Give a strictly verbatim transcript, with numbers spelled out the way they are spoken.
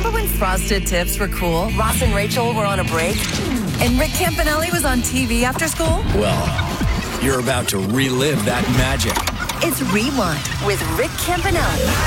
Remember when Frosted Tips were cool? Ross and Rachel were on a break? And Rick Campanelli was on T V after school? Well, you're about to relive that magic. It's Rewind with Rick Campanelli.